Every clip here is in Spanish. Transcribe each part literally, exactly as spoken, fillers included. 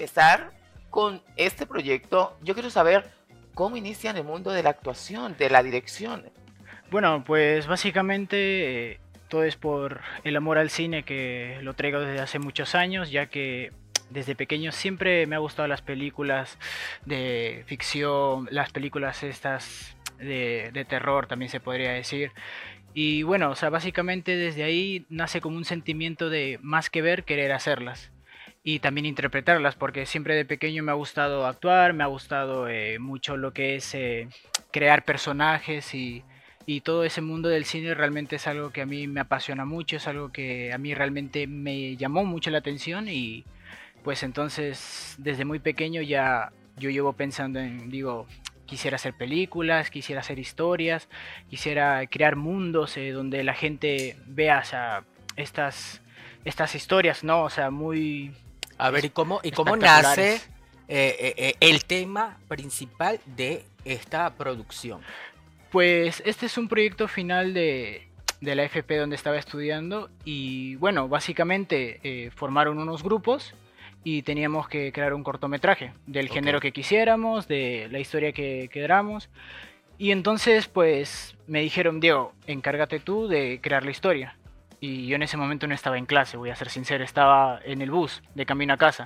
empezar con este proyecto, yo quiero saber cómo inicia en el mundo de la actuación, de la dirección. Bueno, pues básicamente eh, todo es por el amor al cine que lo traigo desde hace muchos años, ya que desde pequeño siempre me ha gustado las películas de ficción, las películas estas de, de terror también se podría decir. Y bueno, o sea, básicamente desde ahí nace como un sentimiento de más que ver, querer hacerlas. Y también interpretarlas, porque siempre de pequeño me ha gustado actuar, me ha gustado eh, mucho lo que es eh, crear personajes y, y todo ese mundo del cine realmente es algo que a mí me apasiona mucho, es algo que a mí realmente me llamó mucho la atención y pues entonces desde muy pequeño ya yo llevo pensando en, digo, quisiera hacer películas, quisiera hacer historias, quisiera crear mundos eh, donde la gente vea, o sea, estas, estas historias, ¿no? O sea, muy A ver, es- ¿y cómo, y cómo nace espectaculares. eh, eh, eh, el tema principal de esta producción? Pues este es un proyecto final de, de la F P donde estaba estudiando y bueno, básicamente eh, formaron unos grupos y teníamos que crear un cortometraje del Ok. género que quisiéramos, de la historia que queramos. Y entonces pues me dijeron, Diego, encárgate tú de crear la historia. Y yo en ese momento no estaba en clase, voy a ser sincero, estaba en el bus de camino a casa.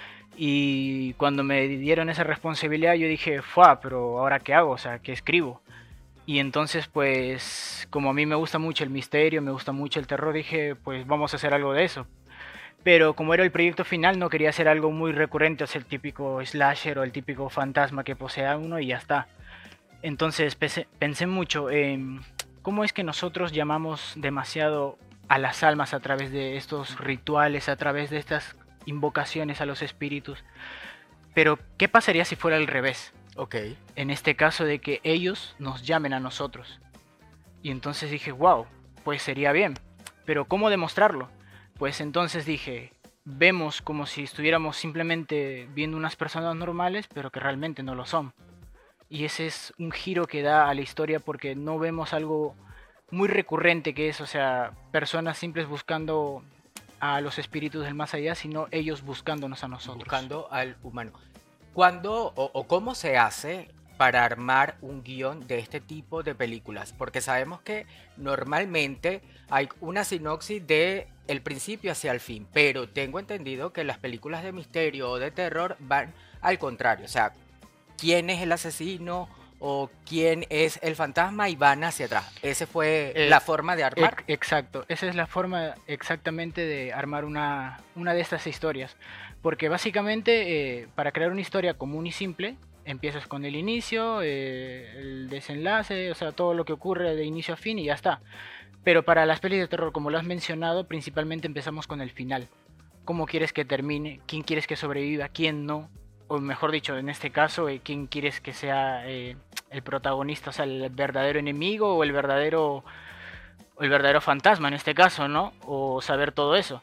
Y cuando me dieron esa responsabilidad yo dije, fuá, pero ahora qué hago, o sea, ¿qué escribo? Y entonces, pues, como a mí me gusta mucho el misterio, me gusta mucho el terror, dije, pues vamos a hacer algo de eso. Pero como era el proyecto final, no quería hacer algo muy recurrente, o sea, el típico slasher o el típico fantasma que posee a uno y ya está. Entonces pensé, pensé mucho en cómo es que nosotros llamamos demasiado a las almas a través de estos rituales, a través de estas invocaciones a los espíritus. Pero, ¿qué pasaría si fuera al revés? Ok. En este caso de que ellos nos llamen a nosotros. Y entonces dije, wow, pues sería bien. Pero ¿cómo demostrarlo? Pues entonces dije, vemos como si estuviéramos simplemente viendo unas personas normales, pero que realmente no lo son. Y ese es un giro que da a la historia porque no vemos algo muy recurrente que es, o sea, personas simples buscando a los espíritus del más allá, sino ellos buscándonos a nosotros. Buscando al humano. ¿Cuándo o, o cómo se hace para armar un guión de este tipo de películas? Porque sabemos que normalmente hay una sinopsis de el principio hacia el fin, pero tengo entendido que las películas de misterio o de terror van al contrario, o sea, quién es el asesino o quién es el fantasma y van hacia atrás. Esa fue Eh, la forma de armar. ex- exacto, esa es la forma exactamente de armar una, una de estas historias. Porque básicamente eh, para crear una historia común y simple, empiezas con el inicio, eh, el desenlace, o sea, todo lo que ocurre de inicio a fin y ya está. Pero para las pelis de terror, como lo has mencionado, principalmente empezamos con el final. ¿Cómo quieres que termine? ¿Quién quieres que sobreviva? ¿Quién no? O mejor dicho, en este caso, eh, ¿quién quieres que sea eh, el protagonista? O sea, el verdadero enemigo o el verdadero, o el verdadero fantasma en este caso, ¿no? O saber todo eso.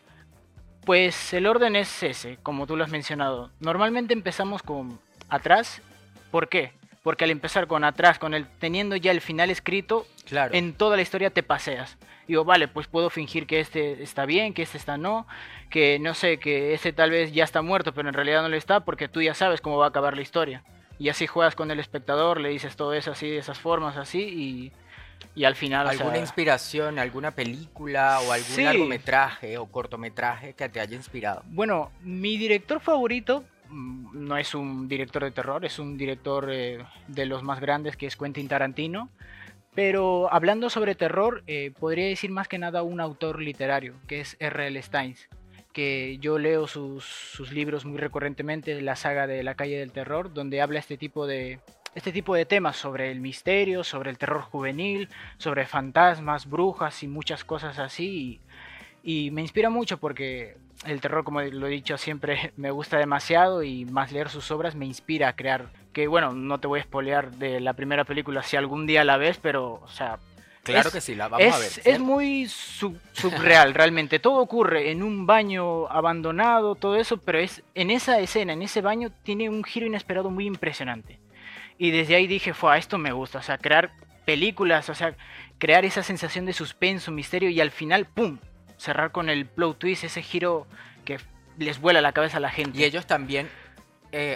Pues el orden es ese, como tú lo has mencionado. Normalmente empezamos con atrás. ¿Por qué? Porque al empezar con atrás, con el teniendo ya el final escrito, Claro. en toda la historia te paseas. Digo, vale, pues puedo fingir que este está bien, que este está no, que no sé, que este tal vez ya está muerto, pero en realidad no lo está, porque tú ya sabes cómo va a acabar la historia. Y así juegas con el espectador, le dices todo eso así, de esas formas, así, y, y al final, o ¿Alguna sea, inspiración, alguna película o algún sí. largometraje o cortometraje que te haya inspirado? Bueno, mi director favorito mm, no es un director de terror, es un director eh, de los más grandes que es Quentin Tarantino. Pero hablando sobre terror, eh, podría decir más que nada un autor literario, que es R L. Steins, que yo leo sus, sus libros muy recurrentemente, la saga de La calle del terror, donde habla este tipo de, este tipo de temas sobre el misterio, sobre el terror juvenil, sobre fantasmas, brujas y muchas cosas así. Y me inspira mucho porque el terror, como lo he dicho siempre, me gusta demasiado y más leer sus obras me inspira a crear. Que bueno, no te voy a spoilear de la primera película si algún día la ves, pero, o sea, Claro que es, sí, la vamos a ver, es, es ¿cierto? muy sub- subreal realmente. Todo ocurre en un baño abandonado, todo eso, pero es en esa escena, en ese baño, tiene un giro inesperado muy impresionante. Y desde ahí dije, fue, esto me gusta, o sea, crear películas, o sea, crear esa sensación de suspenso, misterio y al final, ¡pum! Cerrar con el plot twist, ese giro que les vuela la cabeza a la Y gente. ellos también